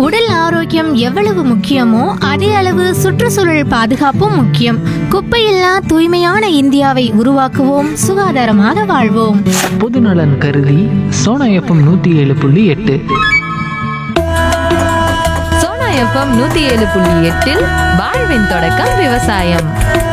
உடல் ஆரோக்கியம் எவ்வளவு முக்கியமோ அதே அளவு சுற்றுச்சூழல் பாதுகாப்பும் முக்கியம். குப்பையில்லா தூய்மையான இந்தியாவை உருவாக்குவோம், சுகாதாரமாக வாழ்வோம். பொதுநலன் கருதி சோனா எஃப்எம் 107.8. சோனா எஃப்எம் 107.8 வாழ்வின் தொடக்கம் விவசாயம்.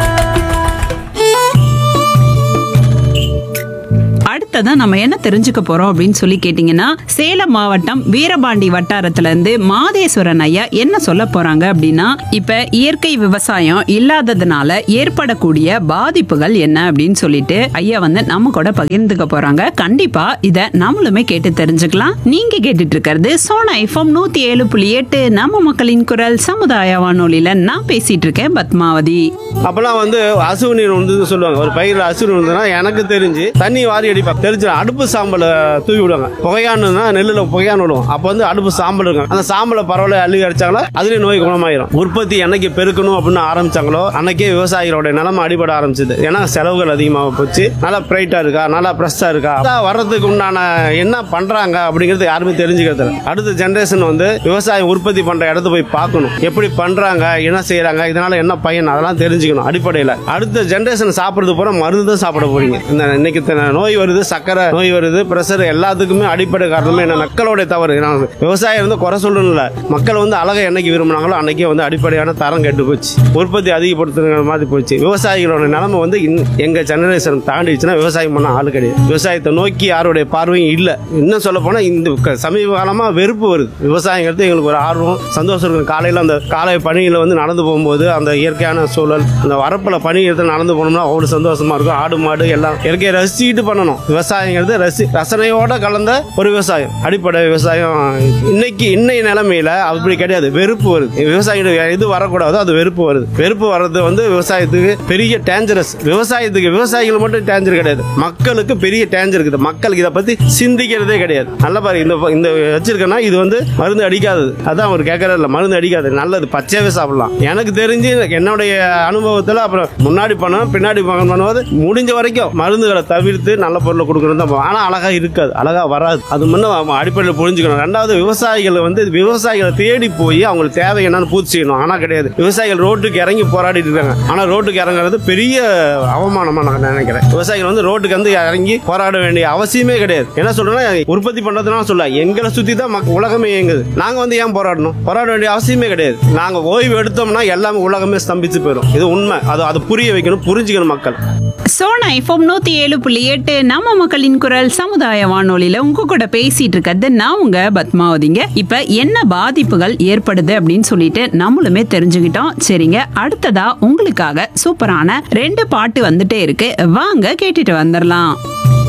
அடுத்ததான் நம்ம என்ன தெரிஞ்சுக்க போறோம் அப்படின்னு சொல்லி கேட்டீங்கன்னா, சேலம் மாவட்டம் வீரபாண்டி வட்டாரத்துல இருந்து மாதேஸ்வரன் ஐயா என்ன சொல்ல போறாங்க அப்படின்னா, இப்ப இயற்கை விவசாயம் இல்லாததுனால ஏற்படக்கூடிய பாதிப்புகள் என்ன அப்படின்னு சொல்லிட்டு ஐயா நம்ம கூட பகிர்ந்துக்க போறாங்க. கண்டிப்பா இத நம்மளுமே கேட்டு தெரிஞ்சுக்கலாம். நீங்க கேட்டுட்டு இருக்கிறது சோனா எஃப்எம் 107.8 நம்ம மக்களின் குரல் சமுதாய வானொலியில நான் பேசிட்டு இருக்கேன் பத்மாவதி. அப்பெல்லாம் அசுவு நீர் சொல்லுவாங்க. ஒரு பயிரில் அசுவு இருந்ததுன்னா எனக்கு தெரிஞ்சு தண்ணி வாரி அடிப்பாங்க. தெரிஞ்சு அடுப்பு சாம்பலை தூவி விடுவாங்க. புகையானுன்னா நெல்லில் புகையான் விடுவோம். அப்போ அடுப்பு சாம்பல் இருக்கும். அந்த சாம்பலை பரவாயில்ல அள்ளி அடிச்சாங்களோ அதுலேயே நோய் குணமாயிரும். உற்பத்தி என்னைக்கு பெருக்கணும் அப்படின்னு ஆரம்பிச்சாங்களோ அன்னைக்கே விவசாயிகளோட நிலைமை அடிபட ஆரம்பிச்சது. ஏன்னா செலவுகள் அதிகமாக போச்சு. நல்லா பிரைட்டா இருக்கா, நல்லா ஃப்ரெஷ்ஷா இருக்கா, வர்றதுக்கு உண்டான என்ன பண்றாங்க அப்படிங்கிறது யாருமே தெரிஞ்சுக்கிறது. அடுத்த ஜெனரேஷன் விவசாயம் உற்பத்தி பண்ற இடத்த போய் பார்க்கணும். எப்படி பண்றாங்க, என்ன செய்யறாங்க, இதனால என்ன பயன், அதெல்லாம் தெரிஞ்சுக்கணும். அடிப்படையில் அடுத்த ஜெனரேஷன் சாப்பிடுறது போற மருந்து தான் சாப்பிட போறீங்க. இன்னைக்கு நோய் வருது, சக்கரை நோய் வருது, பிரஷர், எல்லாத்துக்குமே அடிப்படை காரணமே என்ன? மக்களோட தவறு. விவசாயம் குறை சொல்லணும்ல. மக்கள் அழகை என்னைக்கு விரும்பினாங்களோ அன்னைக்கே அடிப்படையான தரம் கெட்டு போச்சு. உற்பத்தி அதிகப்படுத்துற மாதிரி போச்சு. விவசாயிகளோட நிலைமை எங்க ஜெனரேஷன் தாண்டிச்சுன்னா விவசாயம் பண்ண ஆளு கிடையாது. விவசாயத்தை நோக்கி யாருடைய பார்வையும் இல்லை. இன்னும் சொல்ல போனா இந்த சமீப காலமா வெறுப்பு வருது. விவசாயங்கிறது எங்களுக்கு ஒரு ஆர்வம், சந்தோஷம் இருக்கும். காலையில அந்த காலை பணியில நடந்து போகும்போது அந்த இயற்கையான சூழல், அந்த வரப்புல பணி எடுத்து நடந்து போனோம்னா அவ்வளவு சந்தோஷமா இருக்கும். ஆடு மாடு எல்லாம் இயற்கையை ரசிச்சுட்டு பண்ணணும். விவசாயங்கிறது ரசனையோட கலந்த ஒரு விவசாயம், அடிப்படை விவசாயம். இன்னைய நிலைமையில அப்படி கிடையாது. வெறுப்பு வருது. விவசாயிகள் எது வரக்கூடாதோ அது வெறுப்பு வருது. வெறுப்பு வர்றது விவசாயத்துக்கு பெரிய டேஞ்சரஸ். விவசாயிகள் மட்டும் டேஞ்சர் கிடையாது, மக்களுக்கு பெரிய டேஞ்சர் இருக்குது. மக்களுக்கு இதை பத்தி சிந்திக்கிறதே கிடையாது. நல்ல பாரு, இந்த வச்சிருக்கேன்னா இது மருந்து அடிக்காதது. அதான் அவர் கேட்கறது இல்ல, மருந்து அடிக்காது, நல்லது, பச்சையாவே சாப்பிடலாம். எனக்கு தெரிஞ்சு என்னுடைய அனுபவத்துல அப்புறம் முன்னாடி பண்ணணும் பின்னாடி பண்ணுவது முடிஞ்ச வரைக்கும் மருந்துகளை தவிர்த்து நல்ல பொருளை கொடுக்கணும் தான். ஆனா அழகா இருக்காது, அழகா வராது. அது முன்ன அடிப்படையில் புரிஞ்சுக்கணும். ரெண்டாவது, விவசாயிகளை தேடி போய் அவங்களுக்கு தேவை என்னன்னு பூர்த்தி செய்யணும். ஆனா கிடையாது. விவசாயிகள் ரோட்டுக்கு இறங்கி போராடிட்டு இருக்காங்க. ஆனா ரோட்டுக்கு இறங்குறது பெரிய அவமானமா நான் நினைக்கிறேன். விவசாயிகள் ரோட்டுக்கு இறங்கி போராட வேண்டிய அவசியமே கிடையாது. என்ன சொல்றேன்னா, உற்பத்தி பண்றதுனால சொல்ல எங்களை சுத்தி தான் உலகமே இயங்குது. நாங்க ஏன் போராடணும்? போராட வேண்டிய அவசியமே கிடையாது. நாங்க ஓய்வு எடுத்தோம்னா எல்லாமே உலகமே ஸ்தம்பிச்சு போயிடும். இது உண்மை. அது புரிய வைக்கணும், புரிஞ்சுக்கணும் மக்கள். சோனா எஃப்எம் 107.8 நம்ம மக்களின் குரல் சமுதாய வானொலியில உங்க கூட பேசிட்டு இருக்கிறது நான் உங்க பத்மாவதிங்க. இப்ப என்ன பாதிப்புகள் ஏற்படுது அப்படின்னு சொல்லிட்டு நம்மளுமே தெரிஞ்சுக்கிட்டோம். சரிங்க, அடுத்ததா உங்களுக்காக சூப்பரான 2 பாட்டு வந்துட்டே இருக்கு. வாங்க கேட்டுட்டு வந்துடலாம்.